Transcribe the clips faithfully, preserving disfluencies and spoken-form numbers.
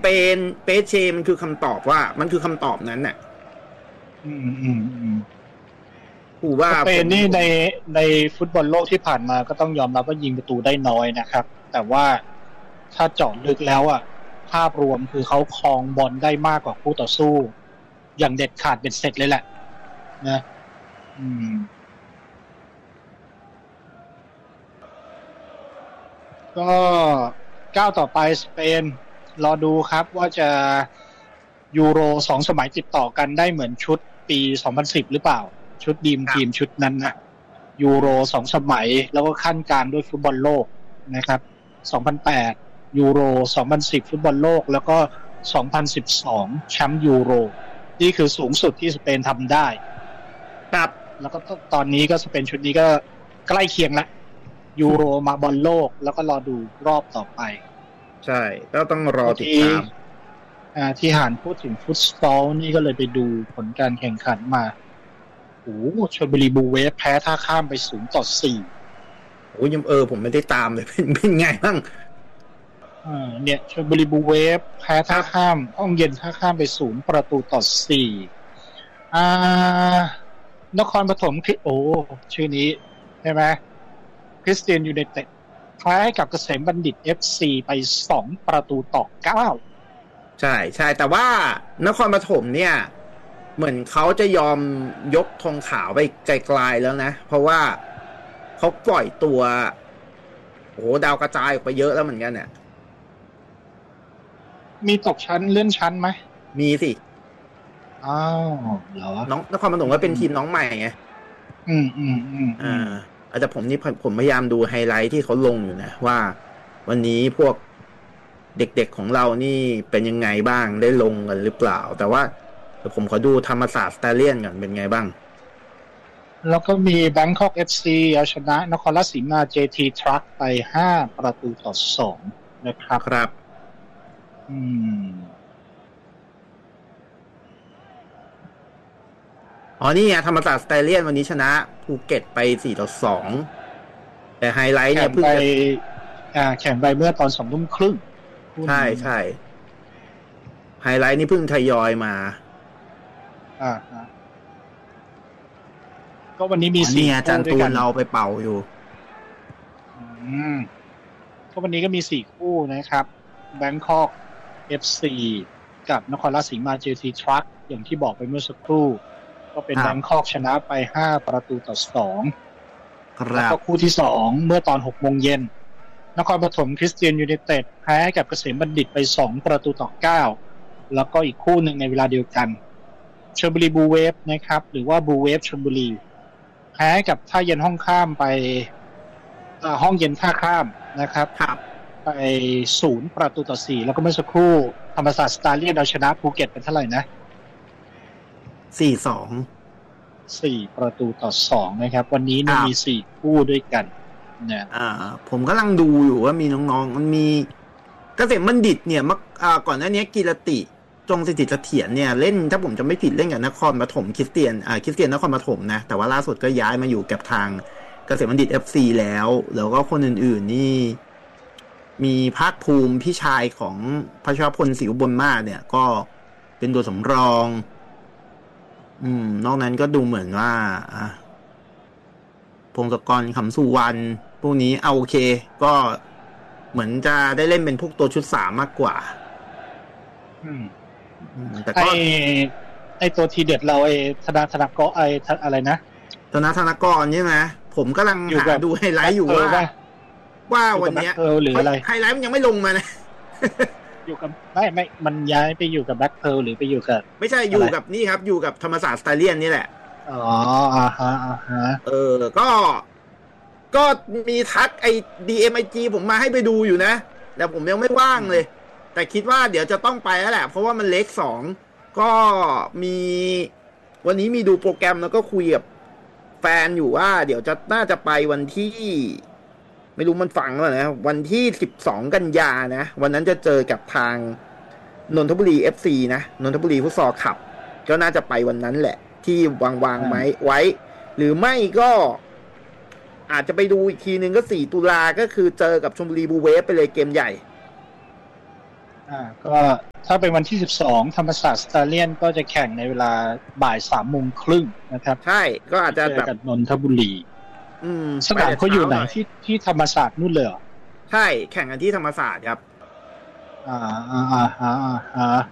เปนเปเชมันคือคำตอบว่ามันคือคำตอบนั้นน่ะอืมอืมอืมถูกว่าสเปนนี่ในในฟุตบอลโลกที่ผ่านมาก็ต้องยอมรับว่ายิงประตูได้น้อยนะครับแต่ว่าถ้าเจาะลึกแล้วอ่ะภาพรวมคือเขาครองบอลได้มากกว่าคู่ต่อสู้อย่างเด็ดขาดเบ็ดเสร็จเลยแหละนะอืมก็ก้าวต่อไปสเปนรอดูครับว่าจะยูโรสองสมัยติดต่อกันได้เหมือนชุดปีสองพันสิบหรือเปล่าชุดดีมทีมชุดนั้นนะยูโรสองสมัยแล้วก็ขั้นกลางด้วยฟุตบอลโลกนะครับสองพันแปดยูโรสองพันสิบฟุตบอลโลกแล้วก็สองพันสิบสองแชมป์ยูโรนี่คือสูงสุดที่สเปนทำได้ครับแล้วก็ตอนนี้ก็สเปนชุดนี้ก็ใกล้เคียงละยูโรมาบอลโลกแล้วก็รอดูรอบต่อไปใช่ก็ต้องรอติดตามอ่าที่หานพูดถึงฟุตซอลนี่ก็เลยไปดูผลการแข่งขันมาโอ้ชลบุรีบูเวฟแพ้ท่าข้ามไปศูนย์ต่อสี่โอ้ยังเออผมไม่ได้ตามเลยเป็นเป็นไงบ้างอ่าเนี่ยชลบุรีบูเวฟแพ้ท่าข้ามห้องเย็นท่าข้ามไปศูนย์ประตูต่อสี่อ่านครปฐมคือโอ้ชื่อนี้ใช่ไหมคริสเตียนยูไนเต็ดแพ้กับเกษมบัณฑิต เอฟ ซี ไปสองประตูต่อเก้าใช่ใช่แต่ว่านครปฐมเนี่ยเหมือนเขาจะยอมยกธงขาวไปไกลๆแล้วนะเพราะว่าเขาปล่อยตัวโอ้ดาวกระจายออกไปเยอะแล้วเหมือนกันเนี่ยมีตกชั้นเลื่อนชั้นไหมมีสิอ้าวเหรอน้องนครปฐมก็เป็นทีมน้องใหม่ไงอืมอืมอืมอ่าอาจจะผมนี่ผมพยายามดูไฮไลท์ที่เขาลงอยู่นะว่าวันนี้พวกเด็กๆของเรานี่เป็นยังไงบ้างได้ลงกันหรือเปล่าแต่ว่าเดี๋ยวผมขอดูธรรมศาสตร์สแตเลียนก่อนเป็นไงบ้างแล้วก็มี Bangkok เอฟ ซี เอาชนะนครราชสีมา เจ ที Truck ไปห้าประตูต่อสองนะครับครับอืมอ๋อนี่ไงธรรมศาสตร์สแตเลียนวันนี้ชนะภูเก็ตไปสี่ต่อสองแต่ไฮไลท์เนี่ยเพิ่งไปอ่าแข่งไปเมื่อตอนสองทุ่มครึ่งใช่ใช่ไฮไลท์นี่เพิ่งทยอยมาอ่าก็วันนี้มีสี่อาจารย์ตูนเราไปเป่าอยู่อืมก็วันนี้ก็มีสี่คู่นะครับ Bangkok เอฟ ซี กับนครราชสีมา เจ ที Truck อย่างที่บอกไปเมื่อสักครู่ก็เป็น Bangkok ชนะไปห้าประตูต่อสองแล้วก็คู่ที่สองเมื่อตอน หกโมงเย็นนครปฐมคริสเตียนยูไนเต็ดแพ้กับเกษมบัณฑิตไปสองประตูต่อเก้าแล้วก็อีกคู่หนึ่งในเวลาเดียวกันชลบุรีบูเวฟนะครับหรือว่าบูเวฟชลบุรีแพ้กับท่าเย็นห้องข้ามไปห้องเย็นท่าข้ามนะครับไปศูนย์ประตูต่อสี่แล้วก็เมื่อสักครู่ธรรมศาสตร์สตาร์เลียนเอาชนะภูเก็ตเป็นเท่าไหร่นะสี่สองสี่ประตูต่อสองนะครับวันนี้มีสี่คู่ด้วยกันเนี่ยอ่าผมกำลังดูอยู่ว่ามีน้องๆมันมีเกษมบัณฑิตเนี่ยเมื่ออ่าก่อนหน้านี้กีรติจงสถิตเสถียรเนี่ยเล่นถ้าผมจะไม่ผิดเล่นกับนครปฐมคริสเตียนอ่าคริสเตียนนครปฐมนะแต่ว่าล่าสุดก็ย้ายมาอยู่กับทางเกษมบัณฑิต เอฟ ซี แล้วแล้วก็คนอื่นๆนี่มีภาคภูมิพี่ชายของพระชวพลศรีอุบลมาศเนี่ยก็เป็นตัวสำรองอืมนอกนั้นก็ดูเหมือนว่าอ่ะพงศกรขำสุวรรณพวกนี้เอาโอเคก็เหมือนจะได้เล่นเป็นพวกตัวชุดสามมากกว่าอืมแต่ก็ไอไอตัวทีเด็ดเราไอธนาธนากรไออะไรนะธนาธนากรใช่ไหมผมกำลังหาดูไฮไลท์อยู่ว่าว่าวันนี้ไฮไลท์มันยังไม่ลงมานะอยู่กับไม่ไม่มันย้ายไปอยู่กับแบล็คเพิร์ลหรือไปอยู่กับไม่ใช่อยู่กับนี่ครับอยู่กับธรรมศาสตร์สไตเลียนนี่แหละอ๋ออ่าฮะอ่าฮะเออก็ก็มีทักไอ้ ดี เอ็ม ไอ จี ผมมาให้ไปดูอยู่นะแต่ผมยังไม่ว่างเลยแต่คิดว่าเดี๋ยวจะต้องไปแล้วแหละเพราะว่ามันเล็กสองก็มีวันนี้มีดูโปรแกรมแล้วก็คุยกับแฟนอยู่ว่าเดี๋ยวจะน่าจะไปวันที่ไม่รู้มันฝังแล้วนะวันที่สิบสองกันยานะวันนั้นจะเจอกับทางนนทบุรี เอฟ ซี นะนนทบุรีฟุตซอลคลับก็น่าจะไปวันนั้นแหละที่วางวางไว้ไว้หรือไม่ก็อาจจะไปดูอีกทีนึงก็สี่ตุลาก็คือเจอกับชลบุรีบูเวฟไปเลยเกมใหญ่อ่าก็ถ้าเป็นวันที่สิบสองธรรมศาสตร์สตาเลียนก็จะแข่งในเวลาบ่ายสามโมงครึ่งนะครับใช่ก็อาจจะแบบนนทบุรีอืมสนามเขาอยู่ไหนที่ที่ธรรมศาสตร์นู่นเลยเหรอใช่แข่งกันที่ธรรมศาสตร์ครับอ่าอ่าอ่าอ่าอ่า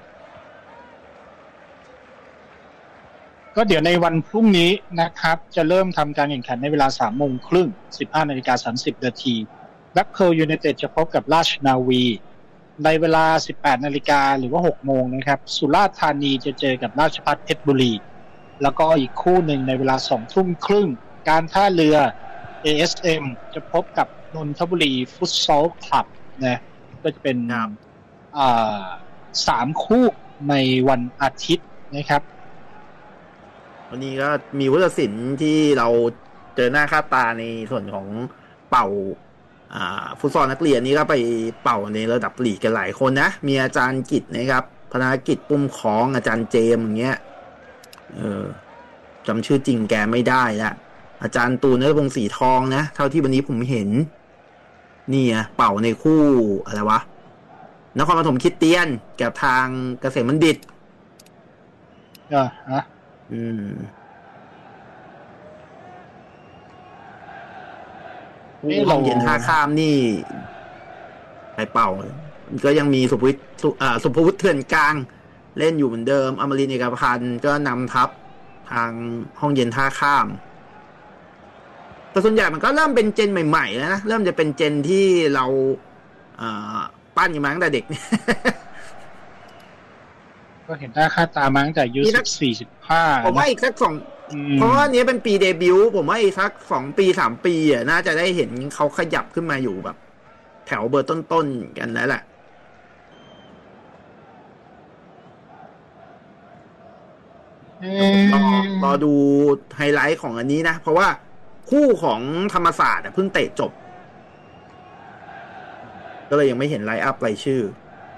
ก็เดี๋ยวในวันพรุ่งนี้นะครับจะเริ่มทำการแข่งขันในเวลาสามโมงครึ่งสิบห้านาฬิกาสามสิบนาทีแบล็คเพิร์ลยูไนเต็ดจะพบกับราชนาวีในเวลา สิบแปดนาฬิกาหรือว่าหกโมงนะครับสุราษฎร์ธานีจะเจอกับราชภัฏเพชรบุรีแล้วก็อีกคู่หนึ่งในเวลาสองทุ่มครึ่งการท่าเรือ เอ เอส เอ็ม จะพบกับนนทบุรีฟุตซอลคลับนะก็จะเป็นอ่าสามคู่ในวันอาทิตย์นะครับวันนี้ก็มีผู้ตัดสินที่เราเจอหน้าค่าตาในส่วนของเป่าอ่าฟุตซอลนักเรียนนี่ก็ไปเป่าในระดับลีกกันหลายคนนะมีอาจารย์กิจนะครับพนักกิจปุ่มของอาจารย์เจมอย่างเงี้ยเออจำชื่อจริงแกไม่ได้ละอาจารย์ตูนนฤพงศ์สีทองนะเท่าที่วันนี้ผมเห็นนี่อ่ะเป่าในคู่อะไรวะนครปฐมคริสเตียนกับทางเกษมบัณฑิตอ่าฮะอืมนี่ลองเย็นท่าข้ามนี่ไปเป่าก็ยังมีสุภวิทย์อ่าสุภวุฒิเถื่อนกลางเล่นอยู่เหมือนเดิมอมรินทร์เอกพันธ์ก็นำทัพทางห้องเย็นท่าข้ามแต่ส่วนใหญ่มันก็เริ่มเป็นเจนใหม่ๆแล้วนะเริ่มจะเป็นเจนที่เราอ่าปั้นกันมาตั้งแต่เด็กก็เห็นหน้าค่าตามาตั้งแต่อายุสิบสี่ สิบห้าผมว่าอีกสักสองเพราะว่านี้เป็นปีเดบิวต์ผมว่าอีกสักสองปีสามปีอ่ะน่าจะได้เห็นเขาขยับขึ้นมาอยู่แบบแถวเบอร์ต้นๆกันแล้วแหละรอรอดูไฮไลท์ของอันนี้นะเพราะว่าคู่ของธรรมศาสตร์เพิ่งเตะจบก็เลยยังไม่เห็นไลน์อัพรายชื่อ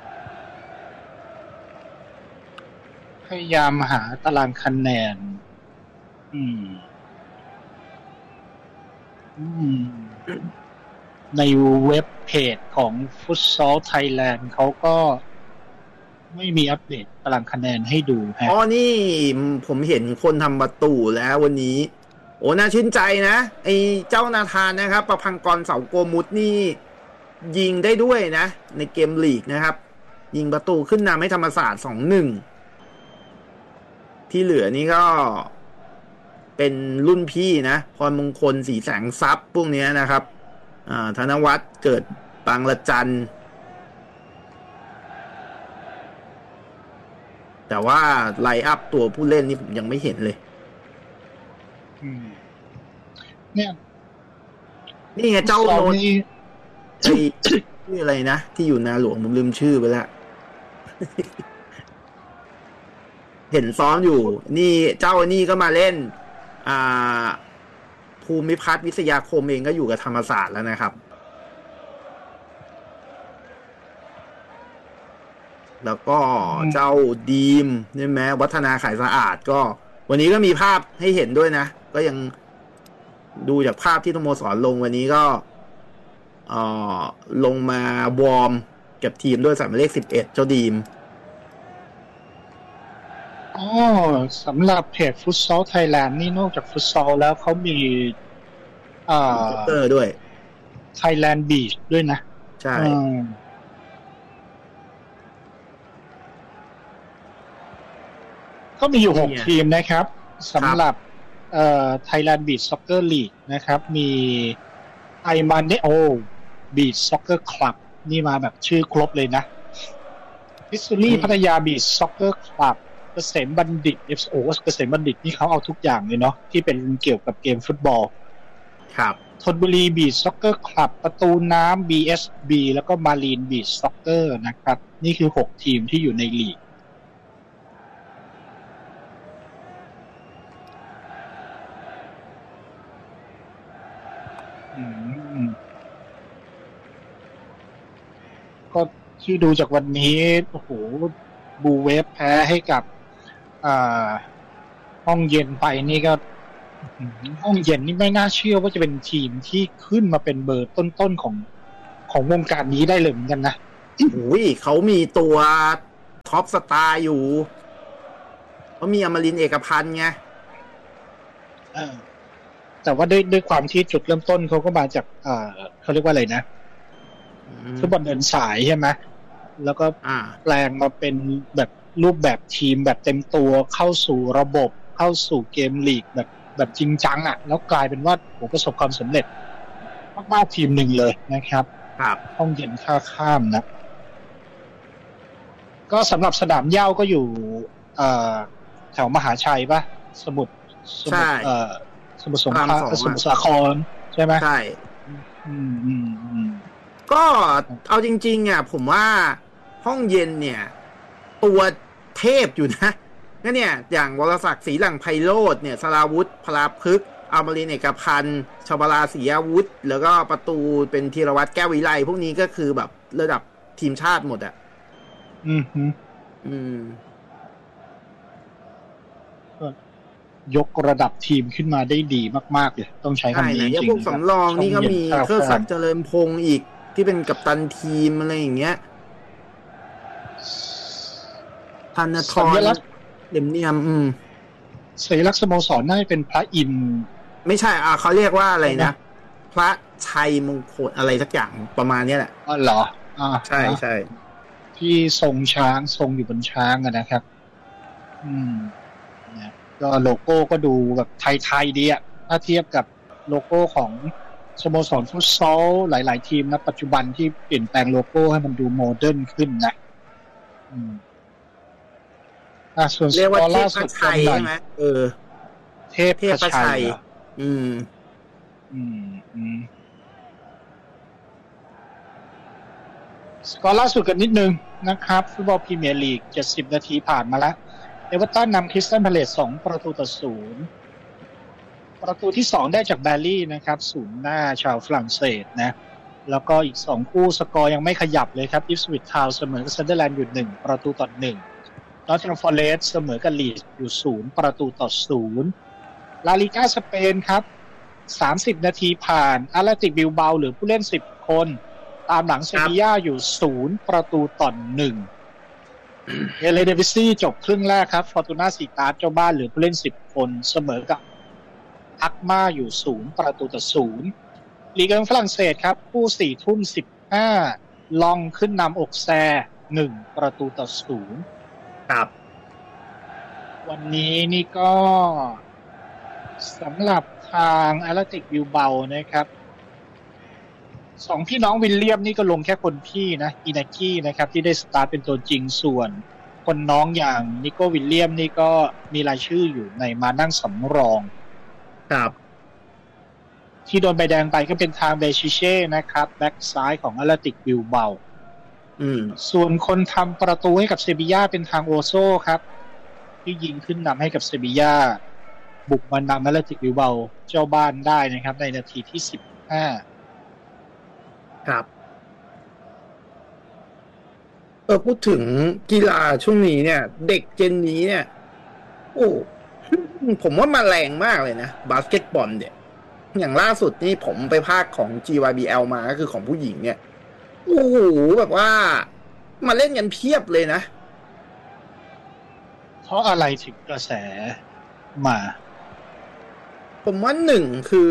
พยายามหาตารางคะแนนอืมอืมในเว็บเพจของ Futsal Thailand เขาก็ไม่มีอัปเดตตารางคะแนนให้ดูฮะอ๋อนี่ผมเห็นคนทำประตูแล้ววันนี้โอ้น่าชื่นใจนะไอ้เจ้านาธานนะครับประพังกรเสาโกมุตนี่ยิงได้ด้วยนะในเกมลีกนะครับยิงประตูขึ้นนำให้ธรรมศาสตร์ สองหนึ่ง ที่เหลือนี่ก็เป็นรุ่นพี่นะพรมงคลสีแสงทรัพย์พวกนี้นะครับอ่าธนวัฒน์เกิดบางละจันแต่ว่าไลน์อัพตัวผู้เล่นนี่ผมยังไม่เห็นเลยเนี่ยนี่ไงเจ้าโน้ตไอ้ชื่ออะไรนะที่อยู่นาหลวงผมลืมชื่อไปแล้วเห็นซ้อมอยู่นี่เจ้านี่ก็มาเล่นอ่าภูมิพัฒน์วิทยาคมเองก็อยู่กับธรรมศาสตร์แล้วนะครับแล้วก็เจ้าดีมใช่ไหมวัฒนาขายสะอาดก็วันนี้ก็มีภาพให้เห็นด้วยนะก็ยังดูจากภาพที่สโมสรลงวันนี้ก็เอ่อลงมาวอร์มกับทีมด้วยใส่หมายเลขสิบเอ็ดเจ้าดีมอ๋อสำหรับเพจ Futsal Thailand นี่นอกจากฟุตซอลแล้วเขามีอ่าเตอร์ด้วย Thailand Beach ด้วยนะใช่ก็มีอยู่หกทีมนะครับสำหรับเอ่อ Thailand Beach Soccer League นะครับมีไอมันเนโอ Beach Soccer Club นี่มาแบบชื่อครบเลยนะพิสุรี่พัทยา Beach Soccer Club เกษมบัณฑิต เอฟ โอ เกษมบัณฑิตนี่เขาเอาทุกอย่างเลยเนาะที่เป็นเกี่ยวกับเกมฟุตบอลครับธนบุรี Beach Soccer Club ประตูน้ำ บี เอส บี แล้วก็มารีน Beach Soccer นะครับนี่คือหกทีมที่อยู่ในลีกก็ที่ดูจากวันนี้โอ้โหบูเวฟแพ้ให้กับห้องเย็นไปนี่ก็ห้องเย็นนี่ไม่น่าเชื่อว่าจะเป็นทีมที่ขึ้นมาเป็นเบอร์ต้นๆของของวงการนี้ได้เลยเหมือนกันนะโอ้ยเขามีตัวท็อปสตาร์อยู่เขามีอมรินทร์เอกพันธ์ไงแต่ว่าด้วยด้วยความที่จุดเริ่มต้นเขาก็มาจากอ่าเขาเรียกว่าอะไรนะฟุตบอลเดินสายใช่ไหมแล้วก็แปลงมาเป็นแบบรูปแบบทีมแบบเต็มตัวเข้าสู่ระบบเข้าสู่เกมลีกแบบแบบจริงจังอ่ะแล้วกลายเป็นว่าโหประสบความสำเร็จมากๆทีมหนึ่งเลยนะครับครับห้องเย็นท่าข้ามนะก็สำหรับสนามเหย้าก็อยู่แถวมหาชัยป่ะสมุทรสมุทรสมุทรสงครามสมุทรสาครใช่ไหมใช่อืมอืมอืมก็เอาจริงๆอ่ะผมว่าห้องเย็นเนี่ยตัวเทพอยู่นะก็เนี่ยอย่างวรศักดิ์ศรีหลังไพโรจน์เนี่ยสราวุธพลาพฤกษ์อมรินทร์เอกพันธ์ชวราศรีอาวุธแล้วก็ประตูเป็นธีรวัตรแก้ววิไลพวกนี้ก็คือแบบระดับทีมชาติหมดอ่ะอืมอืมยกระดับทีมขึ้นมาได้ดีมากๆเลยต้องใช้คำนี้จริงๆพวกสำรองนี่ก็มีเทิดศักดิ์เจริญพงษ์อีกที่เป็นกัปตันทีมอะไรอย่างเงี้ยธนทรเดมเนียมอืมสัญลักษณ์สโมสรน่าจะเป็นพระอินทร์ไม่ใช่อ่าเขาเรียกว่าอะไรนะพระชัยมงคลอะไรสักอย่างประมาณนี้แหละอ๋อเหรออ่าใช่ใช่ที่ทรงช้างทรงอยู่บนช้างอะนะครับอืมก็โลโก้ก็ดูแบบไทยๆดีอ่ะถ้าเทียบกับโลโก้ของสโมสรฟุตซอลหลายๆทีมณปัจจุบันที่เปลี่ยนแปลงโลโก้ให้มันดูโมเดิร์นขึ้นนะอืมอ่าส่วนเรียกว่าเทพชัยใช่ไหมเออเทพชัยอืมอืมอืมสกอร์ล่าสุดกันนิดนึงนะครับฟุตบอลพรีเมียร์ลีกเจ็ดสิบนาทีผ่านมาแล้วเอเวอร์ตันนำคริสตัลพาเลซสองประตูต่อศูนย์ประตูที่สองได้จากแบลลี่นะครับศูนย์หน้าชาวฝรั่งเศสนะแล้วก็อีกสองคู่สกอร์ยังไม่ขยับเลยครับอิปสวิชทาวน์เสมอกับซันเดอร์แลนด์อยู่หนึ่งประตูต่อหนึ่งนอตติงแฮมฟอเรสต์เสมอกับลีดส์อยู่ศูนย์ประตูต่อศูนย์ลาลิก้าสเปนครับสามสิบนาทีผ่านอาร์เลติกบิลเบาเหลือผู้เล่นสิบคนตามหลังเซบีย่าอยู่ศูนย์ประตูต่อหนึ่งเอเลเดวิซี่จบครึ่งแรกครับฟอร์ตูน่าสีตาร์เจ้าบ้านเหลือผู้เล่นสิบคนเสมอกับอักมาอยู่ศูนย์ประตูต่อศูนย์ลีกอังฝรั่งเศสครับคู่สี่ทุ่มสิบห้าลองขึ้นนำอกแซหนึ่งประตูต่อศูนย์ครับวันนี้นี่ก็สำหรับทางแอตเลติกบิลเบานะครับสองพี่น้องวิลเลียมนี่ก็ลงแค่คนพี่นะอินากินะครับที่ได้สตาร์ทเป็นตัวจริงส่วนคนน้องอย่างนิโก้วิลเลียมนี่ก็มีรายชื่ออยู่ในมานั่งสำรองครับที่โดนใบแดงไปก็เป็นทางเบชิเช่นะครับแบ็กซ้ายของแอตเลติกบิลเบาอืมส่วนคนทำประตูให้กับเซบีย่าเป็นทางโอโซครับที่ยิงขึ้นนำให้กับเซบีย่าบุกมานำแอตเลติกบิลเบาเจ้าบ้านได้นะครับในนาทีที่สิบห้าครับเออพูดถึงกีฬาช่วงนี้เนี่ยเด็กเจนนี้เนี่ยโอ้ผมว่ามาแรงมากเลยนะบาสเกตบอลเนี่ยอย่างล่าสุดนี่ผมไปภาคของ จี วาย บี แอล มาก็คือของผู้หญิงเนี่ยโอ้โหแบบว่ามาเล่นกันเพียบเลยนะเพราะอะไรถึงกระแสมาผมว่าหนึ่งคือ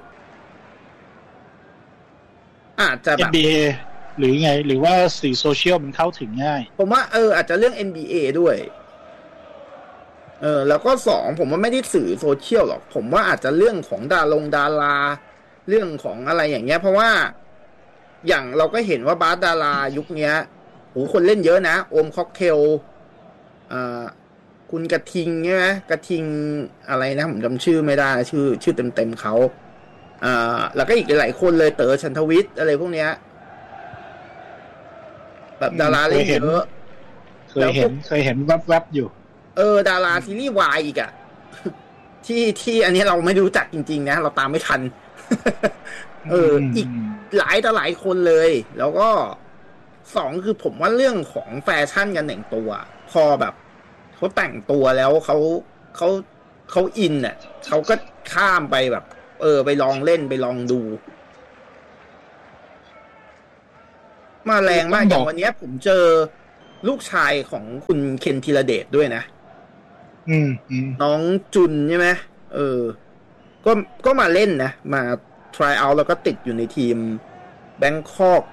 อาจจะแบบเอ็น บี เอ หรือไงหรือว่าสื่อโซเชียลมันเข้าถึงง่ายผมว่าเอออาจจะเรื่อง เอ็น บี เอ ด้วยเออแล้วก็สองผมว่าไม่ได้สื่อโซเชียลหรอกผมว่าอาจจะเรื่องของดารงดาราเรื่องของอะไรอย่างเงี้ยเพราะว่าอย่างเราก็เห็นว่าบาสดารายุคเนี้ยโหคนเล่นเยอะนะโอมค็อกเทลอ่าคุณกระทิงใช่ไหมกระทิงอะไรนะผมจำชื่อไม่ได้ชื่อชื่อเต็มๆเขาอ่าแล้วก็อีกหลายคนเลยเต๋อชันทวิทย์อะไรพวกเนี้ยแบบดาราเล่นเยอะเคยเห็นเคยเห็นแวบๆอยู่เออดาราซีรีส์วายอีกอะที่ที่อันนี้เราไม่รู้จักจริงๆนะเราตามไม่ทัน เอออีกหลายต่อหลายคนเลยแล้วก็สองคือผมว่าเรื่องของแฟชั่นกันแต่งตัวพอแบบเขาแต่งตัวแล้วเขาเขาเขาอินอ่ะเขาก็ข้ามไปแบบเออไปลองเล่นไปลองดูมาแรงมากอย่างวันนี้ผมเจอลูกชายของคุณเคนธีรเดชด้วยนะอืมอืมน้องจุนใช่ไหมเออก็ก็มาเล่นนะมา try out แล้วก็ติดอยู่ในทีม Bangkok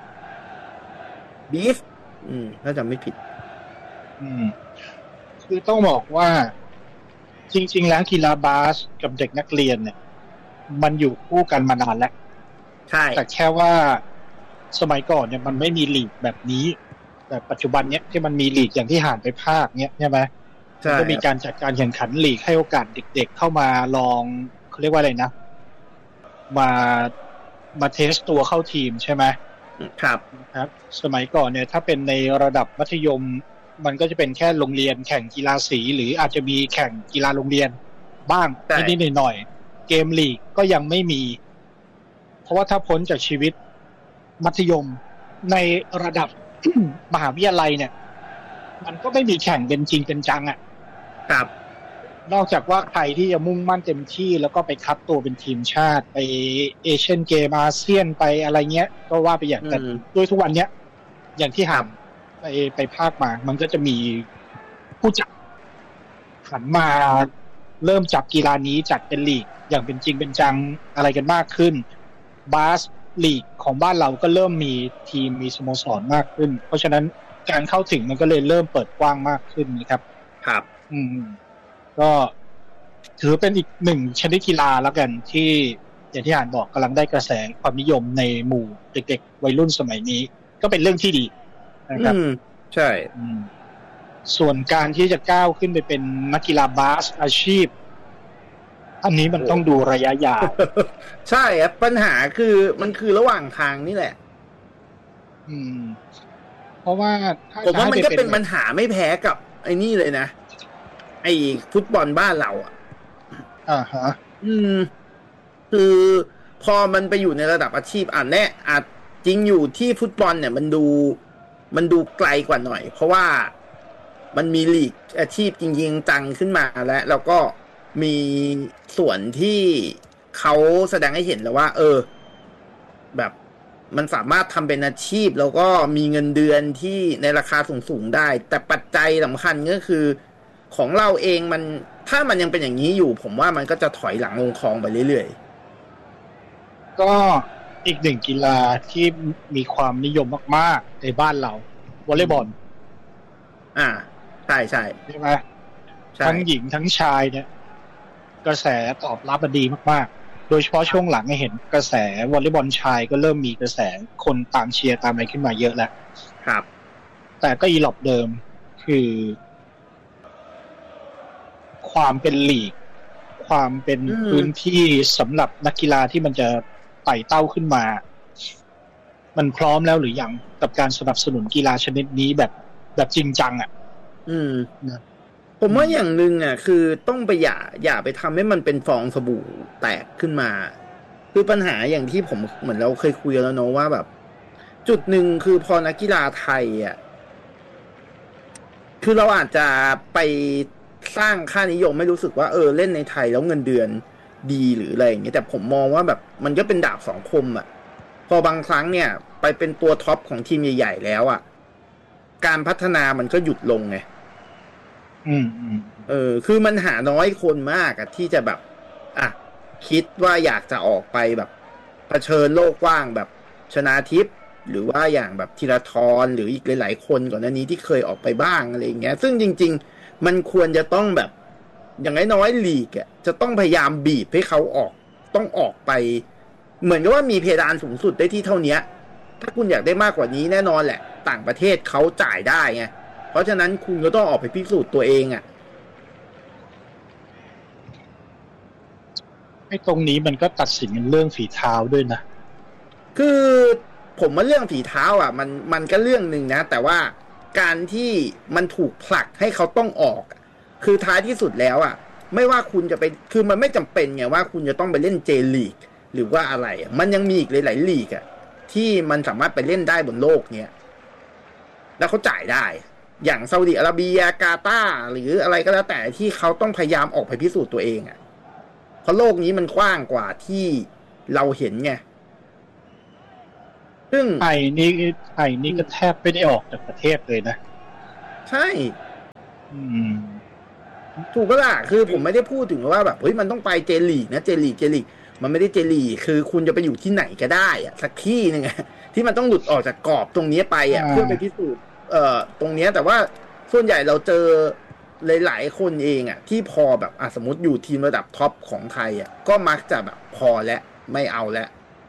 Beef อืมถ้าจำไม่ผิดอืมคือต้องบอกว่าจริงๆแล้วกีฬาบาสกับเด็กนักเรียนเนี่ยมันอยู่คู่กันมานานแล้วใช่แต่แค่ว่าสมัยก่อนเนี่ยมันไม่มีลีกแบบนี้แต่ปัจจุบันเนี้ยที่มันมีลีกอย่างที่ห่านไปภาคเนี้ยใช่ไหมก็มีการจัดการแข่งขันลีกให้โอกาสเด็กๆเข้ามาลองเขาเรียกว่าอะไรนะมามาเทสตัวเข้าทีมใช่ไหมครับครับสมัยก่อนเนี่ยถ้าเป็นในระดับมัธยมมันก็จะเป็นแค่โรงเรียนแข่งกีฬาสีหรืออาจจะมีแข่งกีฬาโรงเรียนบ้างนิดๆหน่อยๆเกมลีกก็ยังไม่มีเพราะว่าถ้าพ้นจากชีวิตมัธยมในระดับ มหาวิทยาลัยเนี่ยมันก็ไม่มีแข่งเป็นจริงเป็นจังอ่ะครับนอกจากว่าใครที่จะมุ่งมั่นเต็มที่แล้วก็ไปคัดตัวเป็นทีมชาติไปเอเชียนเกมอาเซียนไปอะไรเงี้ยก็ว่าไปอย่างแต่ด้วยทุกวันเนี้ยอย่างที่หามไปไปภาคมามันก็จะมีผู้จัดหันมาเริ่มจับกีฬานี้จัดเป็นลีกอย่างเป็นจริงเป็นจังอะไรกันมากขึ้นบาสลีกของบ้านเราก็เริ่มมีทีมมีสโมสรมากขึ้นเพราะฉะนั้นการเข้าถึงมันก็เลยเริ่มเปิดกว้างมากขึ้นนะครับครับอืมก็ถือเป็นอีกหนึ่งชนิดกีฬาแล้วกันที่อย่างที่อ่านบอกกำลังได้กระแสความนิยมในหมู่เด็กๆวัยรุ่นสมัยนี้ก็เป็นเรื่องที่ดีนะครับอืมใช่ส่วนการที่จะก้าวขึ้นไปเป็นนักกีฬาบาสอาชีพอันนี้มันต้องดูระยะยาวใช่ครับปัญหาคือมันคือระหว่างทางนี่แหละอืมเพราะว่าผมว่ามันก็เป็นปัญหาไม่แพ้กับไอ้นี่เลยนะไอ้ฟุตบอลบ้านเราอ่ะอ่าฮะอืมคือพอมันไปอยู่ในระดับอาชีพอ่ะแน่อาจจริงอยู่ที่ฟุตบอลเนี่ยมันดูมันดูไกลกว่าหน่อยเพราะว่ามันมีลีกอาชีพจริงๆจังขึ้นมาแล้วแล้วก็มีส่วนที่เขาแสดงให้เห็นแล้วว่าเออแบบมันสามารถทำเป็นอาชีพแล้วก็มีเงินเดือนที่ในราคาสูงๆได้แต่ปัจจัยสำคัญก็คือของเราเองมันถ้ามันยังเป็นอย่างนี้อยู่ผมว่ามันก็จะถอยหลังลงคลองไปเรื่อยๆก็อีกหนึ่งกีฬาที่มีความนิยมมากๆในบ้านเราวอลเลย์บอลอ่าใช่ใช่ใช่ไหมทั้งหญิงทั้งชายเนี่ยกระแสตอบรับดีมากๆโดยเฉพาะช่วงหลังเห็นกระแสวอลเลย์บอลชายก็เริ่มมีกระแสคนตามเชียร์ตามอะไรขึ้นมาเยอะแล้วครับแต่ก็อีหลอบเดิมคือความเป็นลีกความเป็นพื้นที่สำหรับนักกีฬาที่มันจะไต่เต้าขึ้นมามันพร้อมแล้วหรือยังกับการสนับสนุนกีฬาชนิดนี้แบบแบบจริงจังอ่ะอืมนะผมว่าอย่างหนึ่งอ่ะคือต้องไปอย่าอย่าไปทำให้มันเป็นฟองสบู่แตกขึ้นมาคือปัญหาอย่างที่ผมเหมือนเราเคยคุยแล้วเนาะว่าแบบจุดหนึ่งคือพอนักกีฬาไทยอ่ะคือเราอาจจะไปสร้างค่านิยมไม่รู้สึกว่าเออเล่นในไทยแล้วเงินเดือนดีหรืออะไรอย่างเงี้ยแต่ผมมองว่าแบบมันก็เป็นดาบสองคมอ่ะพอบางครั้งเนี่ยไปเป็นตัวท็อปของทีมใหญ่ๆแล้วอ่ะการพัฒนามันก็หยุดลงไงอืมอืมเออคือมันหาน้อยคนมากอะที่จะแบบอ่ะคิดว่าอยากจะออกไปแบบเผชิญโลกกว้างแบบชนาทิพย์หรือว่าอย่างแบบธีรทรหรืออีกหลายๆคนก่อนหน้านี้ที่เคยออกไปบ้างอะไรอย่างเงี้ยซึ่งจริงๆมันควรจะต้องแบบอย่างน้อยๆลีกอะจะต้องพยายามบีบให้เขาออกต้องออกไปเหมือนกับว่ามีเพดานสูงสุดได้ที่เท่านี้ถ้าคุณอยากได้มากกว่านี้แน่นอนแหละต่างประเทศเขาจ่ายได้ไงเพราะฉะนั้นคุณก็ต้องออกไปพิสูจน์ตัวเองอ่ะไอ้ตรงนี้มันก็ตัดสินเรื่องฝีเท้าด้วยนะคือผมว่าเรื่องฝีเท้าอ่ะมันมันก็เรื่องหนึ่งนะแต่ว่าการที่มันถูกผลักให้เขาต้องออกคือท้ายที่สุดแล้วอ่ะไม่ว่าคุณจะไปคือมันไม่จำเป็นไงว่าคุณจะต้องไปเล่นเจลีกหรือว่าอะไรมันยังมีอีกหลายๆลีกอ่ะที่มันสามารถไปเล่นได้บนโลกเนี้ยแล้วเขาจ่ายได้อย่างซาอุดิอาระเบียกาตาร์หรืออะไรก็แล้วแต่ที่เขาต้องพยายามออกไปพิสูจน์ตัวเองอ่ะเพราะโลกนี้มันกว้างกว่าที่เราเห็นไงซึ่งไอ้นี่ไอ้นี่ก็แทบไม่ได้ออกจากประเทศเลยนะใช่อืมถูกปะล่ะคือผมไม่ได้พูดถึงว่าแบบเฮ้ยมันต้องไปเจลีกนะเจลีกเจลีกมันไม่ได้เจลีกคือคุณจะไปอยู่ที่ไหนก็ได้อะสักที่นึงอะที่มันต้องหลุดออกจากกรอบตรงนี้ไปอะเพื่อไปพิสูจน์เอ่อตรงนี้แต่ว่าส่วนใหญ่เราเจอหลายๆคนเองอะที่พอแบบอ่ะสมมติอยู่ทีมระดับท็อปของไทยอะก็มักจะแบบพอแล้วไม่เอาแล้ว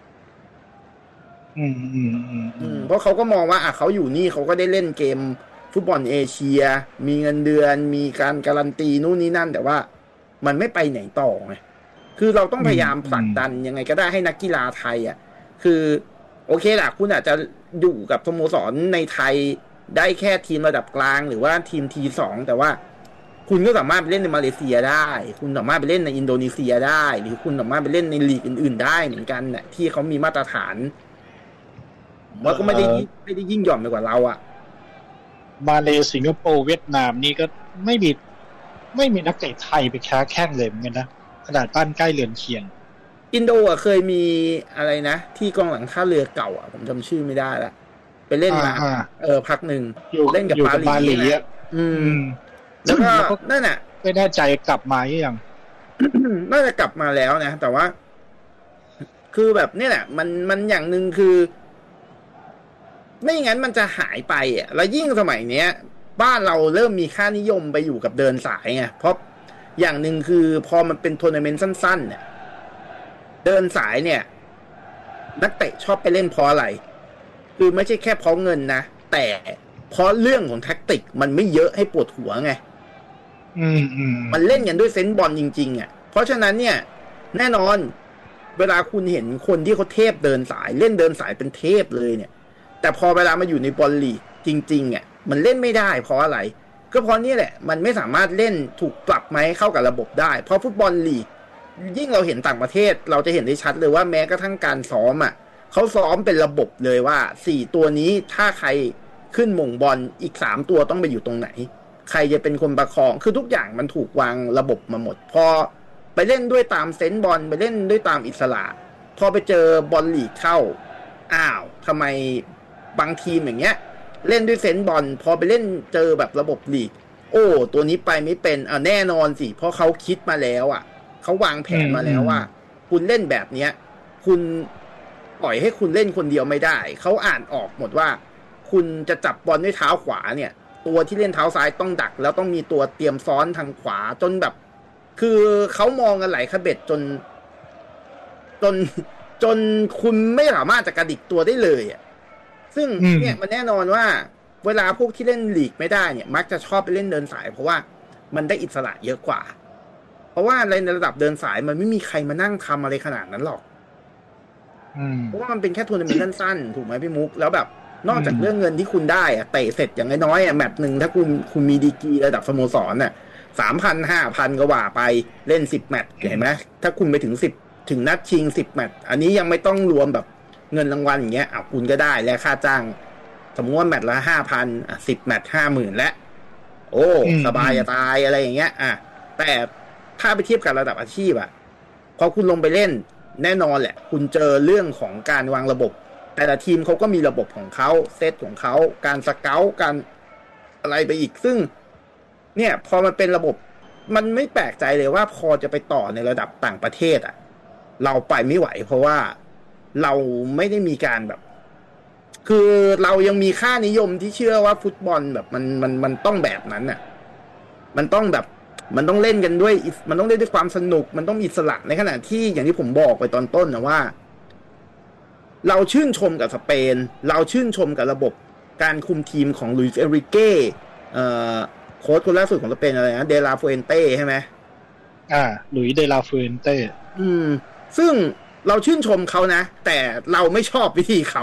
อืมอืมอืมอืมเพราะเขาก็มองว่าอ่ะเขาอยู่นี่เขาก็ได้เล่นเกมฟุตบอลเอเชียมีเงินเดือนมีการการันตีนู่นนี่นั่นแต่ว่ามันไม่ไปไหนต่อไงคือเราต้องพยายามผลักดันยังไงก็ได้ให้นักกีฬาไทยอ่ะคือโอเคล่ะคุณอาจจะอยู่กับสโมสรในไทยได้แค่ทีมระดับกลางหรือว่าทีมทีสองแต่ว่าคุณก็สามารถไปเล่นในมาเลเซียได้คุณสามารถไปเล่นในอินโดนีเซียได้หรือคุณสามารถไปเล่นในลีกอื่นๆได้เหมือนกันน่ะที่เขามีมาตรฐานว่าก็ไม่ได้ไม่ได้ยิ่งหย่อนไปกว่าเราอ่ะมาเลสิงคโปร์เวียดนามนี่ก็ไม่มีไม่มีนักเตะไทยไปค้าแข้งเลยเหมือนกันนะขนาดบ้านใกล้เรือนเคียงอินโดอ่ะเคยมีอะไรนะที่กองหลังท่าเรือเก่าอ่ะผมจำชื่อไม่ได้ละไปเล่นมาเออพักหนึ่งเล่นกับปาลีอ่ะอืมแล้วก็นั่นน่ะไม่แน่ใจกลับมาหรือยังน่าจะกลับมาแล้วนะแต่ว่าคือแบบนี่แหละมันมันอย่างหนึ่งคือไม่งั้นมันจะหายไปอ่ะแล้วยิ่งสมัยเนี้ยบ้านเราเริ่มมีค่านิยมไปอยู่กับเดินสายไงเพราะอย่างหนึ่งคือพอมันเป็นทัวร์นาเมนต์สั้นๆเนี่ยเดินสายเนี่ยนักเตะชอบไปเล่นเพราะอะไรคือไม่ใช่แค่เพราะเงินนะแต่เพราะเรื่องของแท็กติกมันไม่เยอะให้ปวดหัวไงอืมอืมมันเล่นกันด้วยเซนส์บอลจริงๆอ่ะเพราะฉะนั้นเนี่ยแน่นอนเวลาคุณเห็นคนที่เขาเทพเดินสายเล่นเดินสายเป็นเทพเลยเนี่ยแต่พอเวลามาอยู่ในบอลลีกจริงๆอ่ะมันเล่นไม่ได้เพราะอะไรก็เพราะนี่แหละมันไม่สามารถเล่นถูกปรับมาให้เข้ากับระบบได้เพราะฟุตบอลลีกยิ่งเราเห็นต่างประเทศเราจะเห็นได้ชัดเลยว่าแม้กระทั่งการซ้อมอ่ะเขาซ้อมเป็นระบบเลยว่าสี่ตัวนี้ถ้าใครขึ้นหม่งบอลอีกสามตัวต้องไปอยู่ตรงไหนใครจะเป็นคนประคองคือทุกอย่างมันถูกวางระบบมาหมดพอไปเล่นด้วยตามเซนส์บอลไปเล่นด้วยตามอิสระพอไปเจอบอลลีกเข้าอ้าวทำไมบางทีมอย่างเงี้ยเล่นด้วยเซนส์บอลพอไปเล่นเจอแบบระบบลีกโอ้ตัวนี้ไปไม่เป็นอ่ะแน่นอนสิเพราะเขาคิดมาแล้วอ่ะเขาวางแผนมาแล้วว่าคุณเล่นแบบเนี้ยคุณปล่อยให้คุณเล่นคนเดียวไม่ได้เขาอ่านออกหมดว่าคุณจะจับบอลด้วยเท้าขวาเนี่ยตัวที่เล่นเท้าซ้ายต้องดักแล้วต้องมีตัวเตรียมซ้อนทางขวาจนแบบคือเขามองกันหลายขบเบ็ดจนจนจนคุณไม่สามารถจะกระดิกตัวได้เลยอ่ะซึ่งเนี่ยมันแน่นอนว่าเวลาพวกที่เล่นลีกไม่ได้เนี่ยมักจะชอบไปเล่นเดินสายเพราะว่ามันได้อิสระเยอะกว่าเพราะว่าในระดับเดินสายมันไม่มีใครมานั่งทำอะไรขนาดนั้นหรอกเพราะว่ามันเป็นแค่ทัวร์นาเมนต์สั้นๆถูกไหมพี่มุกแล้วแบบนอกจากเรื่องเงินที่คุณได้อะเตะเสร็จอย่างน้อยๆอะแมตช์หนึ่งถ้าคุณคุณมีดีกรีระดับสโมสรน่ะสามพันห้าพันก็ว่าไปเล่นสิบแมตช์เห็นไหมถ้าคุณไปถึงสิบถึงนัดชิงสิบแมตช์อันนี้ยังไม่ต้องรวมแบบเงินรางวัลอย่างเงี้ยอ่ะคุณก็ได้และค่าจ้างสมมติว่าแมตช์ละห้าพันอ่ะสิบแมตช์ห้าหมื่นและโอ้สบายจะตายอะไรอย่างเงี้ยอ่ะแต่ถ้าไปเทียบกับระดับอาชีพอ่ะพอคุณลงไปเล่นแน่นอนแหละคุณเจอเรื่องของการวางระบบแต่ละทีมเขาก็มีระบบของเขาเซตของเขาการสเกาต์การอะไรไปอีกซึ่งเนี่ยพอมันเป็นระบบมันไม่แปลกใจเลยว่าพอจะไปต่อในระดับต่างประเทศอ่ะเราไปไม่ไหวเพราะว่าเราไม่ได้มีการแบบคือเรายังมีค่านิยมที่เชื่อว่าฟุตบอลแบบมันมันมันต้องแบบนั้นน่ะมันต้องแบบมันต้องเล่นกันด้วยมันต้องเล่นด้วยความสนุกมันต้องมีอิสระในขณะที่อย่างที่ผมบอกไปตอนต้นนะว่าเราชื่นชมกับสเปนเราชื่นชมกับระบบการคุมทีมของลุยส์เอริเก้เอ่อโค้ชคนล่าสุดของสเปนอะไรนะเดลาฟูเอนเต้ใช่ไหมอ่าลุยส์เดลาฟูเอนเต้อืมซึ่งเราชื่นชมเขานะแต่เราไม่ชอบวิธีเขา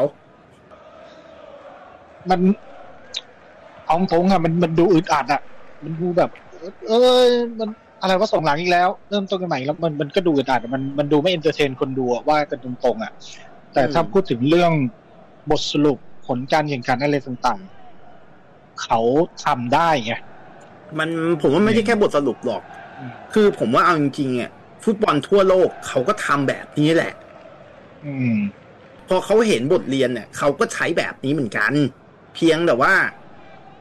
มันเอาตรงอะมันมันดูอึดอัดอะมันดูแบบเออมันอะไรว่าส่งหลังอีกแล้วเริ่มต้นกันใหม่แล้วมันมันก็ดูอึดอัดมันมันดูไม่เอนเตอร์เทนคนดูว่ากันตรงๆอะแต่ถ้าพูดถึงเรื่องบทสรุปผลการแข่งขันอะไรต่างๆเขาทำได้ไงมันผมว่าไม่ใช่แค่บทสรุปหรอกคือผมว่าเอาจริงๆอ่ะฟุตบอลทั่วโลกเขาก็ทำแบบนี้แหละอืมพอเขาเห็นบทเรียนเนี่ยเขาก็ใช้แบบนี้เหมือนกันเพียงแต่ว่า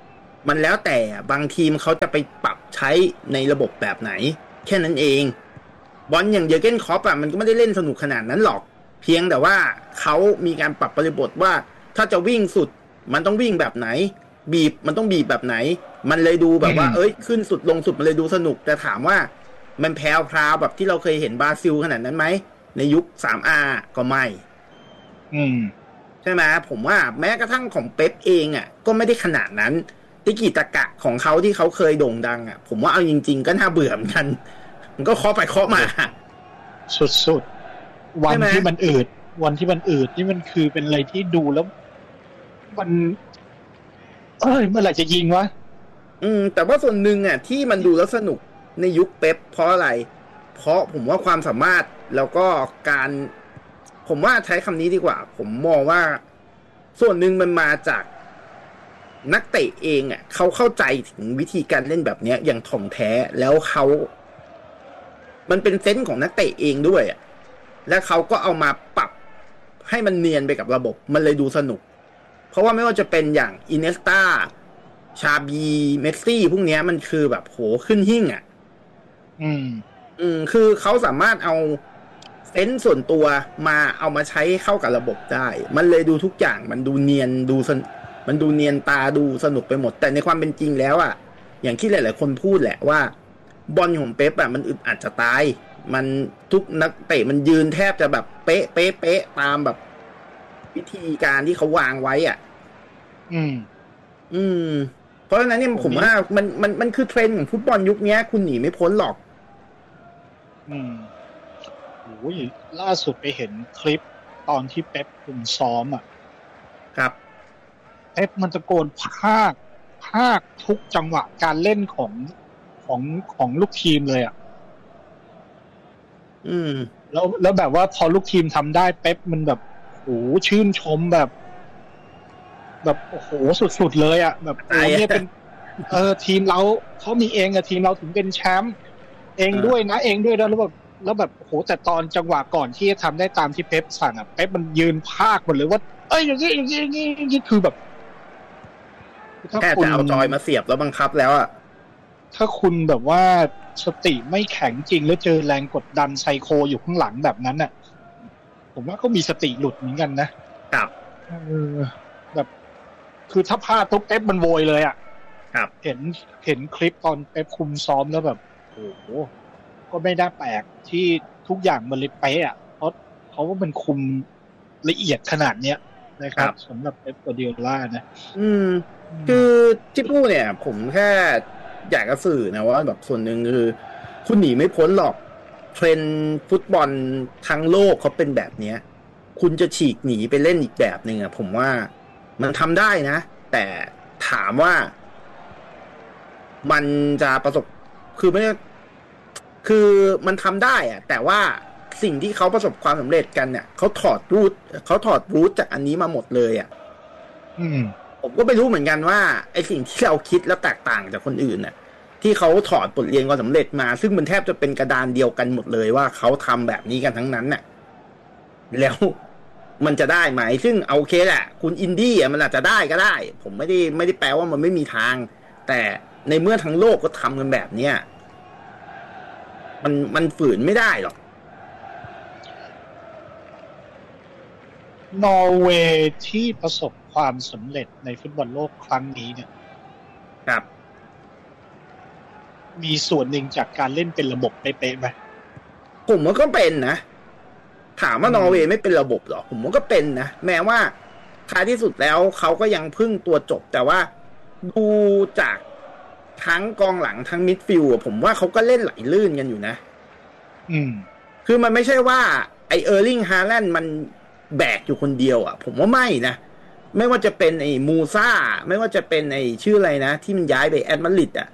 มันแล้วแต่บางทีมเขาจะไปปรับใช้ในระบบแบบไหนแค่นั้นเองบอลอย่างเยอร์เก้นคล็อปอ่ะมันก็ไม่ได้เล่นสนุกขนาดนั้นหรอกเพียงแต่ว่าเขามีการปรับบริบทว่าถ้าจะวิ่งสุดมันต้องวิ่งแบบไหนบีบมันต้องบีบแบบไหนมันเลยดูแบบว่าเอ้ยขึ้นสุดลงสุดมันเลยดูสนุกแต่ถามว่ามันแพรวพราวแบบที่เราเคยเห็นบราซิลขนาดนั้นไหมในยุค ทรี อาร์ ก็ไม่อืมใช่ไหมผมว่าแม้กระทั่งของเป๊ปเองอ่ะก็ไม่ได้ขนาดนั้นติกิตะกะของเขาที่เขาเคยโด่งดังอ่ะผมว่าเอาจริงๆก็น่าเบื่อเหมือนกันมันก็เคาะไปเคาะมาสุดๆวันที่มันอืดวันที่มันอืดนี่มันคือเป็นอะไรที่ดูแล้วมันเอ้ยเมื่อไหร่จะยิงวะอืมแต่ว่าส่วนหนึ่งอ่ะที่มันดูแล้วสนุกในยุคเป๊ปเพราะอะไรเพราะผมว่าความสามารถแล้วก็การผมว่าใช้คำนี้ดีกว่าผมมองว่าส่วนหนึ่งมันมาจากนักเตะเองอ่ะเขาเข้าใจถึงวิธีการเล่นแบบนี้อย่างถ่องแท้แล้วเขามันเป็นเซนส์ของนักเตะเองด้วยอ่ะและเขาก็เอามาปรับให้มันเนียนไปกับระบบมันเลยดูสนุกเพราะว่าไม่ว่าจะเป็นอย่างอินเนสตาชาบีเมสซี่พวกนี้มันคือแบบโหขึ้นหิ่งอ่ะอืมอืมคือเขาสามารถเอาเซนส์ส่วนตัวมาเอามาใช้เข้ากับระบบได้มันเลยดูทุกอย่างมันดูเนียนดูมันดูเนียนตาดูสนุกไปหมดแต่ในความเป็นจริงแล้วอ่ะอย่างที่หลายๆคนพูดแหละว่าบอลของเป๊ปอ่ะมันอึดอัดจะตายมันทุกนักเตะมันยืนแทบจะแบบเป๊ะเป๊ะเป๊ะตามแบบวิธีการที่เขาวางไว้อ่ะอืมอืมเพราะฉะนั้นเนี่ยผมว่ามันมันมันคือเทรนด์ของฟุตบอลยุคนี้คุณหนีไม่พ้นหรอกอืมโอ้ยล่าสุดไปเห็นคลิปตอนที่เป๊ปคุมซ้อมอ่ะครับเป๊ปมันตะโกนพากพากทุกจังหวะการเล่นของของของลูกทีมเลยอ่ะอืมแล้วแล้วแบบว่าพอลูกทีมทำได้เป๊ปมันแบบโอ้ชื่นชมแบบแบบโอ้โหสุดๆเลยอ่ะแบบโอ้เนี่ยเป็นเออทีมเราเขามีเองอะทีมเราถึงเป็นแชมป์เองด้วยนะเองด้วยแล้วแบบแล้วแบบโอ้โหแต่ตอนจังหวะก่อนที่จะทำได้ตามที่เป๊ปสั่งอ่ะเป๊ปมันยืนพากหมดเลยว่าเอ้ยอย่างนี้อย่างนี้อย่างนี้อย่างนี้คือแบบแค่จะเอาจอยมาเสียบแล้วบังคับแล้วอ่ะถ้าคุณแบบว่าสติไม่แข็งจริงแล้วเจอแรงกดดันไซโคอยู่ข้างหลังแบบนั้นน่ะผมว่าก็มีสติหลุดเหมือนกันนะครับเออแบบคือถ้าพลาดทุกเป๊ปมันโวยเลยอ่ะครับเห็นเห็นคลิปตอนเป๊ปคุมซ้อมแล้วแบบโอ้โหก็ไม่ได้แปลกที่ทุกอย่างมันเลยเป๊ะอ่ะเพราะเขาว่ามันคุมละเอียดขนาดเนี้ยนะครับสำหรับเป๊ปกัวร์ดิโอล่านะอืมคือที่พูดเนี่ยผมแค่อยากจะสื่อนะว่าแบบส่วนหนึ่งคือคุณหนีไม่พ้นหรอกเทรนด์ฟุตบอลทั้งโลกเขาเป็นแบบเนี้ยคุณจะฉีกหนีไปเล่นอีกแบบหนึ่งอ่ะผมว่ามันทำได้นะแต่ถามว่ามันจะประสบคือไม่คือมันทำได้อ่ะแต่ว่าสิ่งที่เขาประสบความสำเร็จกันเนี่ยเขาถอดรูทเขาถอดรูทจากอันนี้มาหมดเลยอ่ะอืมผมก็ไม่รู้เหมือนกันว่าไอ้สิ่งที่เราคิดแล้วแตกต่างจากคนอื่นน่ะที่เขาถอดบทเรียนความสำเร็จมาซึ่งมันแทบจะเป็นกระดานเดียวกันหมดเลยว่าเขาทำแบบนี้กันทั้งนั้นน่ะแล้วมันจะได้ไหมซึ่งเอาโอเคแหละคุณอินดี้อ่ะมันอาจจะได้ก็ได้ผมไม่ได้ไม่ได้แปลว่ามันไม่มีทางแต่ในเมื่อทั้งโลกก็ทำกันแบบเนี้ยมันมันฝืนไม่ได้หรอกนอร์เวย์ที่ประสบความสำเร็จในฟุตบอลโลกครั้งนี้เนี่ยครับมีส่วนหนึ่งจากการเล่นเป็นระบบเป๊ะๆไหมผมว่าก็เป็นนะถามว่านอร์เวย์ไม่เป็นระบบหรอผมว่าก็เป็นนะแม้ว่าท้ายที่สุดแล้วเขาก็ยังพึ่งตัวจบแต่ว่าดูจากทั้งกองหลังทั้งมิดฟิลด์ผมว่าเขาก็เล่นไหลลื่นกันอยู่นะอืมคือมันไม่ใช่ว่าไอเออร์ลิงฮาแลนด์มันแบกอยู่คนเดียวอ่ะผมว่าไม่นะไม่ว่าจะเป็นไอ้มูซ่าไม่ว่าจะเป็นไอ้ชื่ออะไรนะที่มันย้ายไปแอตมาดริดอ่ะ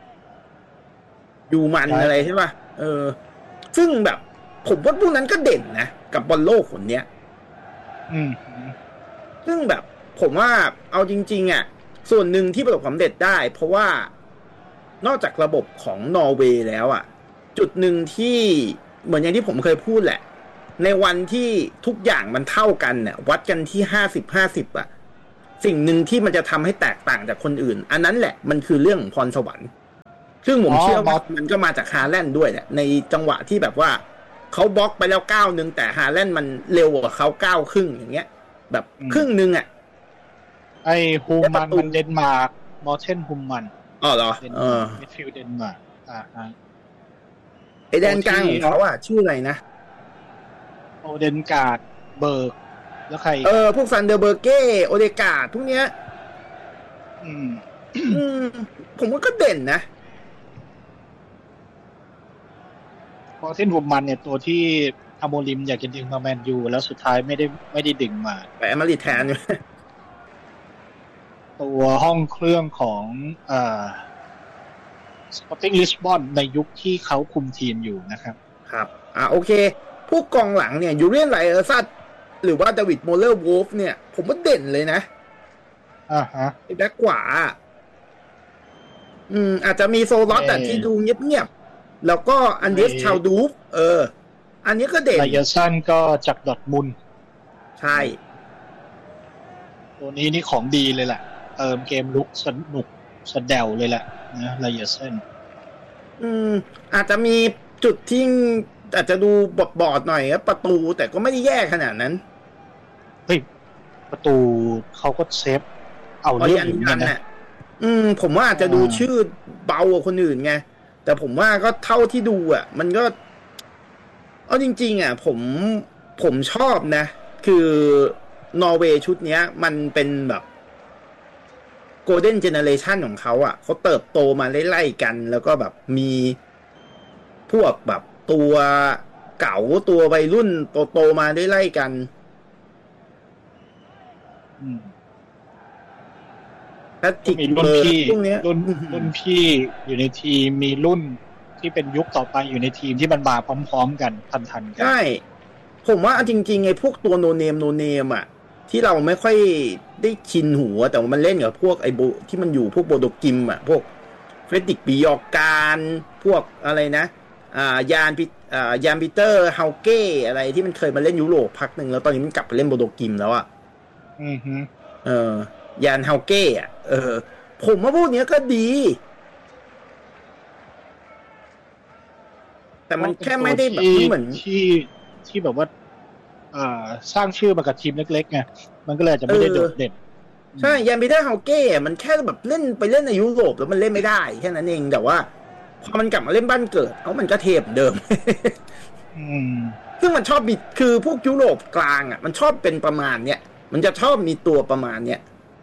ยูมันอะไรใช่ป่ะเออซึ่งแบบผมว่าพวกนั้นก็เด่นนะกับบอลโลกคนเนี้ยอืมซึ่งแบบผมว่าเอาจริงๆอ่ะส่วนหนึ่งที่ประสบความสำเร็จได้เพราะว่านอกจากระบบของนอร์เวย์แล้วอ่ะจุดหนึ่งที่เหมือนอย่างที่ผมเคยพูดแหละในวันที่ทุกอย่างมันเท่ากันเนี่ยวัดกันที่ห้าสิบห้าสิบอ่ะสิ่งหนึ่งที่มันจะทำให้แตกต่างจากคนอื่นอันนั้นแหละมันคือเรื่องของพรสวรรค์ซึ่งผมเชื่อว่ามันก็มาจากฮาแลนด์ด้วยแหละในจังหวะที่แบบว่าเขาบล็อกไปแล้วก้าวนึงแต่ฮาแลนด์มันเร็วกว่าเขาก้าวครึ่งอย่างเงี้ยแบบครึ่งนึงอ่ะไอ้ฮูมมันมันเดนมาร์กมอร์เทนฮูมมันอ๋อเหรอเออมิดฟิลด์เดนมาร์กอ่าฮะไอแดนกลางของเขาอ่ะชื่ออะไรนะโอเดนการ์ดเบิร์กแล้วใครเออพวกซันเดอร์เบอร์เก้โอเดการ์ดทุกเนี้ยอืมอืมผมว่าก็เด่นนะพอเส้นฮูมมันเนี่ยตัวที่อาโมริมอยากจะดึงมาแมนยูแล้วสุดท้ายไม่ได้ไม่ได้ดึงมาไปแอมาริแทนอยู่ตัวห้องเครื่องของเอ่อสปอร์ติ้งลิสบอนในยุคที่เขาคุมทีมอยู่นะครับครับอ่าโอเคพวกกองหลังเนี่ยยูเรียนไลเออร์ซัดหรือว่าเดวิดโมเลอร์วอลฟ์เนี่ยผมว่าเด่นเลยนะอ่าฮะไอ้แบ็คขวาอืมอาจจะมีโซลอตแต่ที่ดูเงียบๆแล้วก็อันเดสชาวดูฟเอออันนี้ก็เด่นไลเออร์ซันก็จากดอร์ทมุนด์ใช่ตัวนี้นี่ของดีเลยแหละเติมเกมลุกสนุกสะเดวเลยแหละนะไลเออร์ซันอืมอาจจะมีจุดที่อาจจะดูบอดๆหน่อยครับประตูแต่ก็ไม่ได้แย่ขนาดนั้นเฮ้ยประตูเขาก็เซฟเอาเรื่องอยู่นะอืมผมว่าอาจจะดูชื่อเบากว่าคนอื่นไงแต่ผมว่าก็เท่าที่ดูอ่ะมันก็เอาจริงๆอ่ะผมผมชอบนะคือนอร์เวย์ชุดเนี้ยมันเป็นแบบโกลเด้นเจเนอเรชันของเขาอ่ะเขาเติบโตมาไล่ๆกันแล้วก็แบบมีพวกแบบตัวเก๋าตัววัยรุ่นโตๆมาได้ไล่กันแพทริกมีรุ่นพี่รุ่นรุ่นพี่อยู่ในทีมมีรุ่นที่เป็นยุคต่อไปอยู่ในทีมที่มันมาพร้อมๆกันทันๆกันใช่ผมว่าจริงๆไอ้พวกตัวโนเนมโนเนมอ่ะที่เราไม่ค่อยได้ชินหูแต่ว่ามันเล่นกับพวกไอ้โบที่มันอยู่พวกโบโดกิมอ่ะพวกเฟรดิกบิยอการพวกอะไรนะอ่ายานปิอ่ายานปีเตอร์เฮาเก้อะไรที่มันเคยมาเล่นยุโรปพักหนึ่งแล้วตอนนี้มันกลับไปเล่นโบโดกิมแล้วอ่ะอือฮึเออยานเฮาเก้อ่ะเออผมว่าพวกนี้ก็ดีแต่มันแค่ไม่ได้แบบเหมือนที่ที่แบบว่าอ่าสร้างชื่อมากับทีมเล็กๆไงมันก็เลยจะไม่ได้โดดเด่นใช่ยานปีเตอร์เฮาเก้มันแค่แบบเล่นไปเล่นในยุโรปแล้วมันเล่นไม่ได้แค่นั้นเองแต่ว่าพอมันกลับมาเล่นบ้านเกิดเอามันก็เทพเดิมซึ่งมันชอบมีคือพวกยุโรปกลางอ่ะมันชอบเป็นประมาณเนี้ยมันจะชอบมีตัวประมาณเนี้ย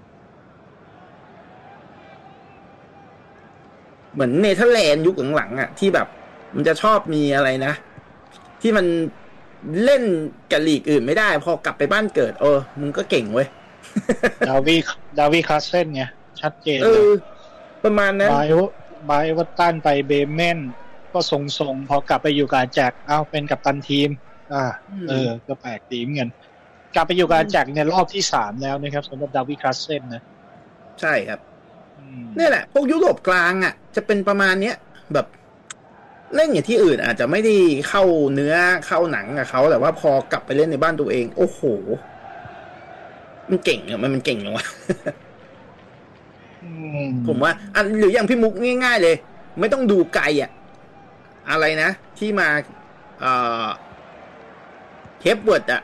เหมือนเนเธอร์แลนด์ยุคหลังๆอ่ะที่แบบมันจะชอบมีอะไรนะที่มันเล่นกับลีกอื่นไม่ได้พอกลับไปบ้านเกิดเออมึงก็เก่งเว้ยดาวีดาวีคาสเซนไงชัดเจนเออประมาณนั้นบายบายวัตตันไปเบเมนก็ทรงๆพอกลับไปอยู่กับแจ็คเอาเป็นกัปตันทีมอ่าเออก็แปลกดีเหมือนกันกลับไปอยู่กับแจ็คในรอบที่สามแล้วนะครับสำหรับดาวีคาสเซนนะใช่ครับนี่แหละพวกยุโรปกลางอ่ะจะเป็นประมาณเนี้ยแบบเล่นอย่างที่อื่นอาจจะไม่ได้เข้าเนื้อเข้าหนังกับเขาแต่ว่าพอกลับไปเล่นในบ้านตัวเองโอ้โหมันเก่งอ่ะมันมันเก่งจังวะผมว่าอันหรืออย่างพี่มุกง่ายๆเลยไม่ต้องดูไกลอ่ะอะไรนะที่มาเอ่อเคปเวิร์ดอ่ะ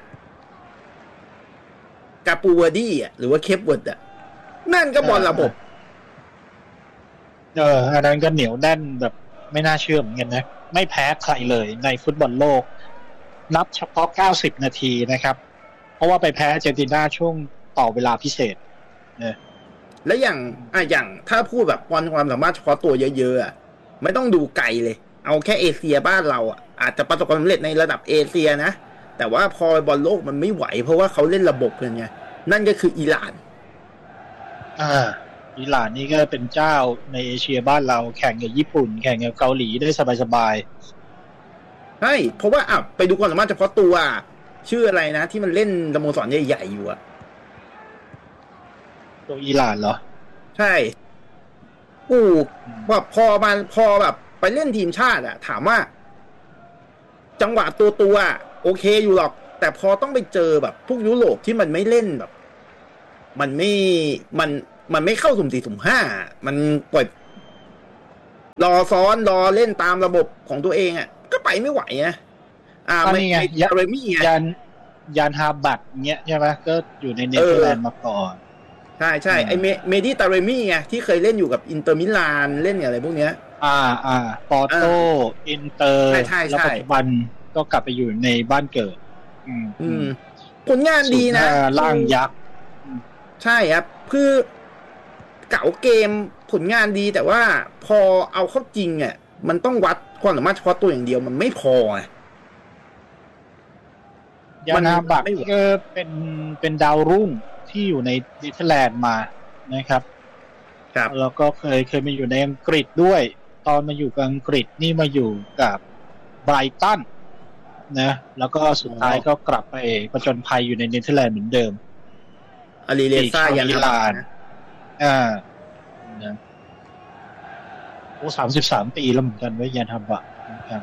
กาปูวาดี้อ่ะหรือว่าเคปเวิร์ดอ่ะนั่นก็บอลระบบเอออันนั้นก็เหนียวแน่นแบบไม่น่าเชื่อเหมือนกันนะไม่แพ้ใครเลยในฟุตบอลโลกนับเฉพาะเก้าสิบนาทีนะครับเพราะว่าไปแพ้อาร์เจนตินาช่วงต่อเวลาพิเศษเนี่ยและอย่างอ่ะอย่างถ้าพูดแบบบอลความสามารถเฉพาะตัวเยอะๆอ่ะไม่ต้องดูไกลเลยเอาแค่เอเชียบ้านเราอ่ะอาจจะประสบความสำเร็จในระดับเอเชียนะแต่ว่าพอบอลโลกมันไม่ไหวเพราะว่าเขาเล่นระบบกันไงนั่นก็คืออิหร่านอ่าอิหร่านนี่ก็เป็นเจ้าในเอเชียบ้านเราแข่งกับญี่ปุ่นแข่งกับเกาหลีได้สบายๆใช่เพราะว่าอ่ะไปดูความสามารถเฉพาะตัวชื่ออะไรนะที่มันเล่นสโมสรใหญ่ๆอยู่อ่ะตัวอิหร่านเหรอใช่กูแบบพอมาพอแบบไปเล่นทีมชาติอะถามว่าจังหวะตัวตัวโอเคอยู่หรอกแต่พอต้องไปเจอแบบพวกยุโรปที่มันไม่เล่นแบบมันไม่มันมันไม่เข้าสุ่มสี่สุ่มห้ามันปล่อยรอซ้อนรอเล่นตามระบบของตัวเองอ่ะก็ไปไม่ไหวนะอ่าไม่ไงยาเรมี่ไงยานยานฮาบัตเงี้ยใช่ไหมก็อยู่ในเนเธอร์แลนด์มาก่อนใช่ใช่ไอเมดิตาเรมี่ไงที่เคยเล่นอยู่กับอินเตอร์มิลานเล่นอะไรพวกเนี้ยอ่าอ่าปอร์โตอินเตอร์แล้วปัจจุบันก็กลับไปอยู่ในบ้านเกิดอืมอืมผลงานดีนะล่างยักษ์ใช่ครับคือเก๋าเกมผลงานดีแต่ว่าพอเอาเข้าจริงอ่ะมันต้องวัดความสามารถเฉพาะตัวอย่างเดียวมันไม่พอไงยานาบักก็เป็นเป็นดาวรุ่งที่อยู่ในเนเธอร์แลนด์มานะครับครับแล้วก็เคยเคยมาอยู่ในอังกฤษด้วยตอนมาอยู่กับอังกฤษนี่มาอยู่กับไบรตันนะแล้วก็สุดท้ายก็กลับไปประจนภัยอยู่ในเนเธอร์แลนด์เหมือนเดิมอารีเลซ่ายานาบักอ่านะโอ้สามสิบสามปีแล้วเหมือนกันว่ายานาบักนะครับ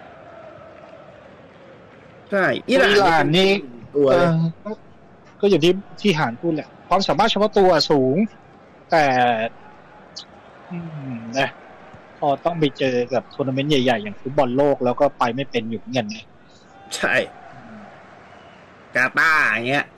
ใช่อิหร่านนี่ตัวก็อย่างที่ที่หานพูดแหละความสามารถเฉพาะตัวสูงแต่นะพอต้องไปเจอกับทัวร์นาเมนต์ใหญ่ๆอย่างฟุตบอลโลกแล้วก็ไปไม่เป็นอยู่เงี้ยนะใช่กาตาร์อย่างเงี้ย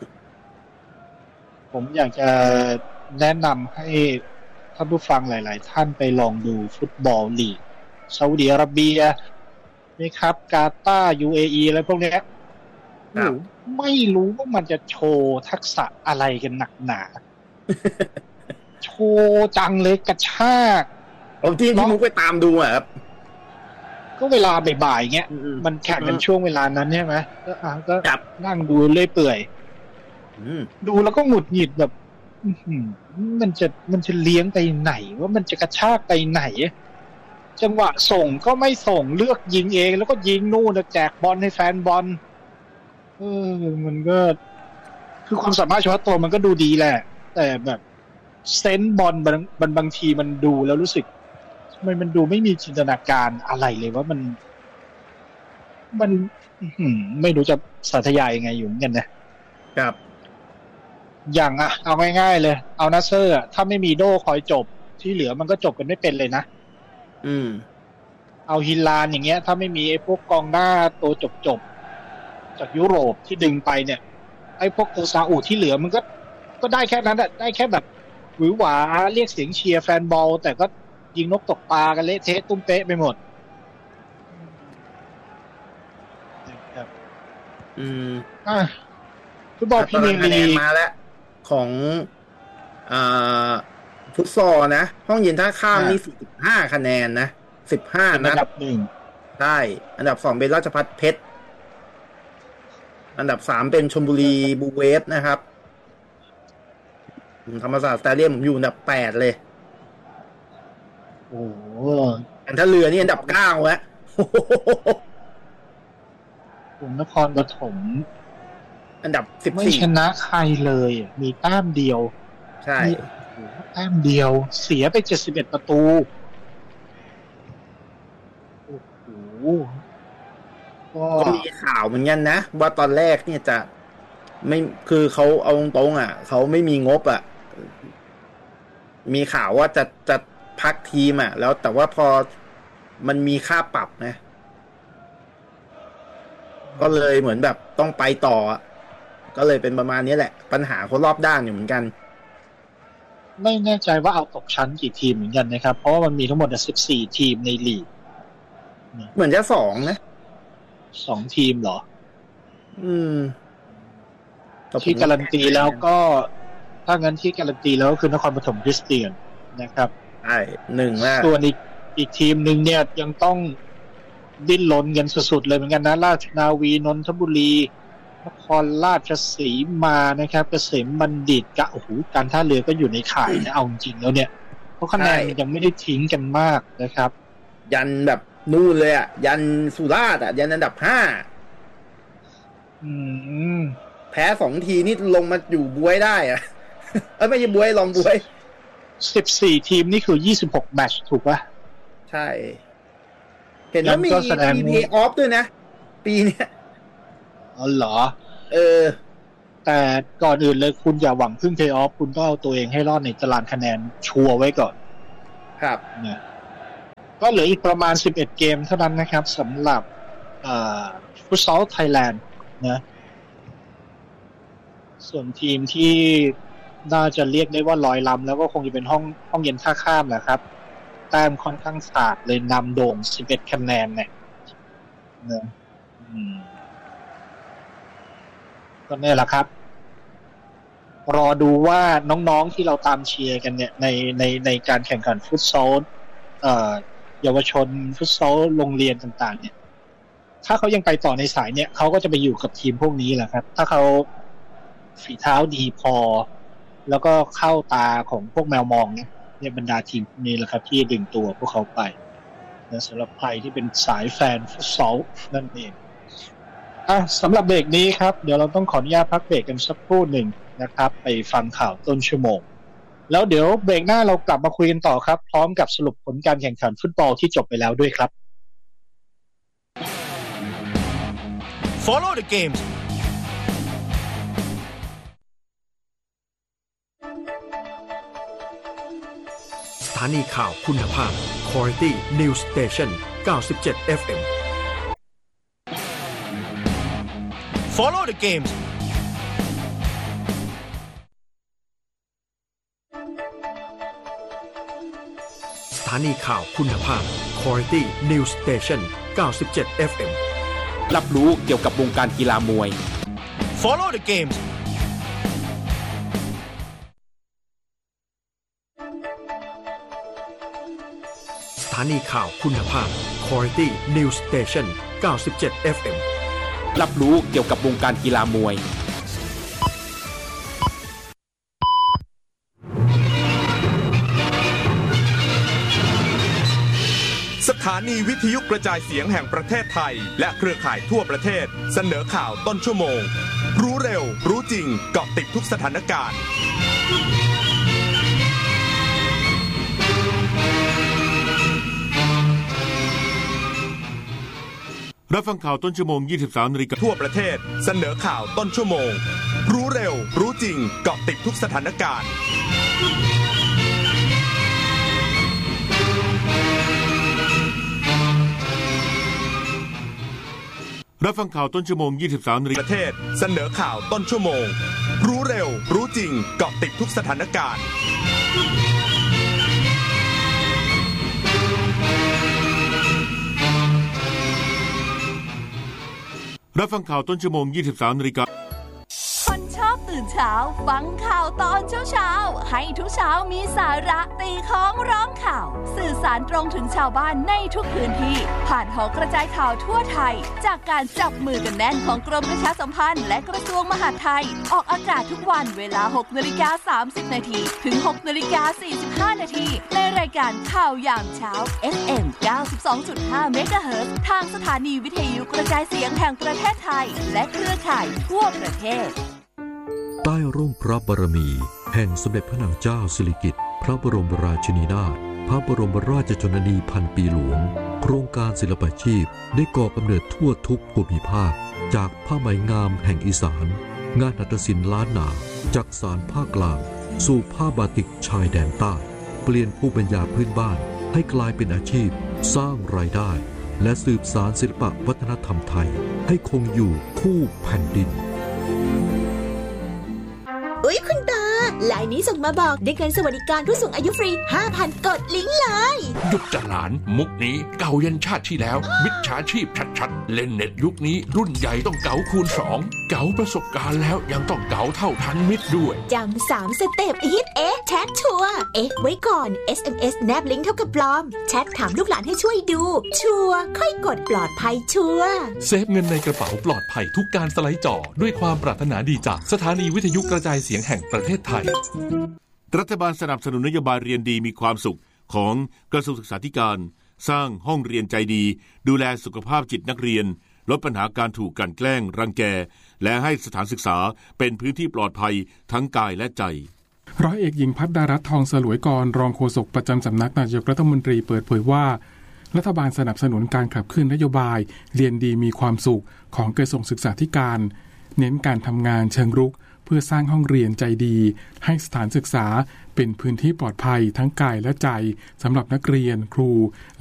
ผมอยากจะแนะนำให้ท่านผู้ฟังหลายๆท่านไปลองดูฟุตบอลลีกซาอุดิอาระเบียนี่ครับกาตาร์ ยู เอ อี อะไรพวกนี้ไม่รู้ว่ามันจะโชว์ทักษะอะไรกันหนักหนาโชว์จังเลยกระชากผมที่พี่มุกไปตามดูอ่ะครับก็เวลาบ่ายๆเงี้ยมันแข่งกันช่วงเวลานั้นใช่ไหมก็อ่ะก็นั่งดูเรื่อยเปื่อยดูแล้วก็หงุดหงิดแบบมันจะมันจะเลี้ยงไปไหนว่ามันจะกระชากไปไหนจังหวะส่งก็ไม่ส่งเลือกยิงเองแล้วก็ยิงนู่นแจกบอลให้แฟนบอลเออมันก็คือความสามารถเฉพาะตัวมันก็ดูดีแหละแต่แบบเซนส์บอลบางบางทีมันดูแล้วรู้สึกทำไมมันดูไม่มีจินตนาการอะไรเลยว่ามันมันไม่รู้จะสาธยายยังไงอยู่เหมือนกันนะครับอย่างอ่ะเอาง่ายๆเลยเอานัสเซอร์อ่ะถ้าไม่มีโดคอยจบที่เหลือมันก็จบกันไม่เป็นเลยนะอืมเอาฮิลลานอย่างเงี้ยถ้าไม่มีไอ้พวกกองหน้าตัวจบๆจากยุโรปที่ดึงไปเนี่ยไอ้พวกโอซาอุที่เหลือมันก็ก็ได้แค่นั้นแหละได้แค่แบบหวือหวาเรียกเสียงเชียร์แฟนบอลแต่ก็ยิงนกตกปลากันเละเทะตุ้มเป๊ะไปหมดครับอืมอ่ะฟุตบอลพรีเมียร์ลีกมาแล้วของอ่าฟุตซอลนะห้องเย็นท่าข้ามนี่สี่สิบห้าคะแนนนะสิบห้านะอันดับหนึ่งใช่อันดับสองเป็นราชภัฏเพชรอันดับสามเป็นชลบุรีบูเวฟนะครับธรรมศาสตร์สแตเดียมผมอยู่อันดับแปดเลยโอ้โหอันท่าเรือนี่อันดับเก้าแล้วผมนครปฐมอันดับสิบสี่ไม่ชนะใครเลยมีแต้มเดียวใช่แต้มเดียวเสียไปเจ็ดสิบเอ็ดประตูโอ้โหก็มีข่าวเหมือนกันนะว่าตอนแรกเนี่ยจะไม่คือเขาเอาตรงๆอ่ะเขาไม่มีงบอ่ะมีข่าวว่าจะจะพักทีมอ่ะแล้วแต่ว่าพอมันมีค่าปรับนะก็เลยเหมือนแบบต้องไปต่อก็เลยเป็นประมาณนี้แหละปัญหาคนรอบด้านอยู่เหมือนกันไม่แน่ใจว่าเอาตกชั้นกี่ทีมเหมือนกันนะครับเพราะว่ามันมีทั้งหมดสิบสี่ทีมในลีกเหมือนจะสองนะสองทีมเหรออืมที่การันตีแล้วก็ถ้างั้นที่การันตีแล้วก็คือนครปฐมคริสเตียนนะครับใช่หนึ่งแล้วส่วนอีกอีกทีมหนึ่งเนี่ยยังต้องดิ้นรนกันสุดๆเลยเหมือนกันนะราชนาวีนนทบุรีนครราชสีมานะครับเกษมบัณฑิตกะโอ้โหการท่าเรือก็อยู่ในข่ายนะเอาจริงๆแล้วเนี่ยเพราะคะแนนยังไม่ได้ทิ้งกันมากนะครับยันแบบนู่นเลยอ่ะยันสุราษฎร์อ่ะยันอันดับห้าอืมแพ้สองทีนี่ลงมาอยู่บวยได้อ่ะเอ้ยไม่ใช่บวยลองบวยสิบสี่ทีมนี่คือยี่สิบหกแมตช์ถูกป่ะใช่เห็นว่ามีมีเพย์ออฟด้วยนะปีเนี้ยอ๋อเหรอเออแต่ก่อนอื่นเลยคุณอย่าหวังพึ่งเพลย์ออฟคุณต้องเอาตัวเองให้รอดในตารางคะแนนชัวร์ไว้ก่อนครับเนี่ยก็เหลืออีกประมาณสิบเอ็ดเกมเท่านั้นนะครับสำหรับฟุตซอลไทยแลนด์นะส่วนทีมที่น่าจะเรียกได้ว่าลอยลำแล้วก็คงจะเป็นห้องห้องเย็นท่าข้ามแหละครับแต้มค่อนข้างขาดเลยนำโด่งสิบเอ็ดคะแนนเนี่ยนะก็นี่แหละครับรอดูว่าน้องๆที่เราตามเชียร์กันเนี่ยในในในการแข่งขันฟุตซอลเอ่อเยาวชนฟุตซอลโรงเรียนต่างๆเนี่ยถ้าเขายังไปต่อในสายเนี่ยเขาก็จะไปอยู่กับทีมพวกนี้แหละครับถ้าเขาฝีเท้าดีพอแล้วก็เข้าตาของพวกแมวมองเนี่ยเนี่ยบรรดาทีมนี้แหละครับที่ดึงตัวพวกเขาไปนะสำหรับใครที่เป็นสายแฟนฟุตซอลนั่นเองอ่ะสำหรับเบรกนี้ครับเดี๋ยวเราต้องขออนุญาตพักเบรกกันสักครู่หนึ่งนะครับไปฟังข่าวต้นชั่วโมงแล้วเดี๋ยวเบรกหน้าเรากลับมาคุยกันต่อครับพร้อมกับสรุปผลการแข่งขันฟุตบอลที่จบไปแล้วด้วยครับ Follow the gamesสถานีข่าวคุณภาพ Quality News Station เก้าสิบเจ็ด เอฟ เอ็ม Follow the gamesสถานีข่าวคุณภาพ Quality News Station เก้าสิบเจ็ด เอฟ เอ็มรับรู้เกี่ยวกับวงการกีฬามวย Follow the gamesสถานีข่าวคุณภาพ Quality News Station เก้าสิบเจ็ด เอฟ เอ็มรับรู้เกี่ยวกับวงการกีฬามวยสถานีวิทยุกระจายเสียงแห่งประเทศไทยและเครือข่ายทั่วประเทศเสนอข่าวต้นชั่วโมงรู้เร็วรู้จริงเกาะติดทุกสถานการณ์รับฟังข่าวต้นชั่วโมง ยี่สิบสาม นาฬิกาทั่วประเทศเสนอข่าวต้นชั่วโมงรู้เร็วรู้จริงเกาะติดทุกสถานการณ์รับฟังข่าวต้นชั่วโมง ยี่สิบสาม นาฬิกาประเทศเสนอข่าวต้นชั่วโมงรู้เร็วรู้จริงเกาะติดทุกสถานการณ์รับฟังข่าวต้นชั่วโมง ยี่สิบสาม นาฬิกาคนชอบตื่นเช้าฟังข่าวตอนเช้าเช้าให้ทุกเช้ามีสาระตีของร้องข่าวสื่อสารตรงถึงชาวบ้านในทุกพื้นที่ผ่านหอกระจายข่าวทั่วไทยจากการจับมือกันแน่นของกรมประชาสัมพันธ์และกระทรวงมหาดไทยออกอากาศทุกวันเวลา หกนาฬิกาสามสิบ นาทีถึง หกนาฬิกาสี่สิบห้า นาทีในรายการข่าวยามเช้า เอฟ เอ็ม เก้าสิบสองจุดห้า เมกะเฮิรตซ์ทางสถานีวิทยุกระจายเสียงแห่งประเทศไทยและเครือข่ายทั่วประเทศใต้ร่มพระบารมีแห่งสมเด็จพระนางเจ้าสิริกิติ์พระบรมราชินีนาถพระบรมราชชนนีพันปีหลวงโครงการศิลปาชีพได้ก่อกำเนิดทั่วทุกภูมิภาคจากผ้าไหมงามแห่งอีสานงานหัตถศิลป์ล้านนาจากสานภาคกลางสู่ผ้าบาติกชายแดนใต้เปลี่ยนภูมิปัญญาพื้นบ้านให้กลายเป็นอาชีพสร้างรายได้และสืบสานศิลปวัฒนธรรมไทยให้คงอยู่คู่แผ่นดินอุ๊ยคุณตาไลน์นี้ส่งมาบอกได้เงินสวัสดิการผู้สูงอายุฟรี ห้าพัน กดลิงก์เลยหยุดจะหลานมุกนี้เก่ายันชาติที่แล้วมิจฉาชีพชัดๆเล่นเน็ตยุคนี้รุ่นใหญ่ต้องเก๋าคูณสองเก๋าประสบการณ์แล้วยังต้องเก๋าเท่าทันมิตรด้วยจำสามสเต็ปฮิตเอ๊ะแชทชัวร์เอ๊ะไว้ก่อน เอส เอ็ม เอส แนบลิงก์เท่ากับปลอมแชทถามลูกหลานให้ช่วยดูชัวร์ค่อยกดปลอดภัยชัวร์เซฟเงินในกระเป๋าปลอดภัยทุกการสไลด์จ่อด้วยความปรารถนาดีจากสถานีวิทยุกระจายเสียงแห่งประเทศไทยรัฐบาลสนับสนุนนโยบายเรียนดีมีความสุขของกระทรวงศึกษาธิการสร้างห้องเรียนใจดีดูแลสุขภาพจิตนักเรียนลดปัญหาการถูกกลั่นแกล้งรังแกและให้สถานศึกษาเป็นพื้นที่ปลอดภัยทั้งกายและใจร้อยเอกหญิงพัฒดารัตน์ทองสลวยกรรองโฆษกประจำสำนักนายกรัฐมนตรีเปิดเผยว่ารัฐบาลสนับสนุนการขับเคลื่อนนโยบายเรียนดีมีความสุขของกระทรวงศึกษาธิการเน้นการทำงานเชิงรุกเพื่อสร้างห้องเรียนใจดีให้สถานศึกษาเป็นพื้นที่ปลอดภัยทั้งกายและใจสำหรับนักเรียนครู